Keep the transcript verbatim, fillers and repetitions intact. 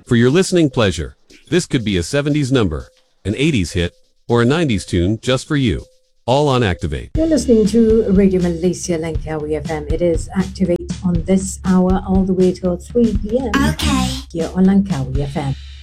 For your listening pleasure, this could be a seventies number, an eighties hit, or a nineties tune just for you. All on Activate. You're listening to Radio Malaysia Langkawi F M. It is Activate on this hour all the way till three p.m. Okay. here on Langkawi F M.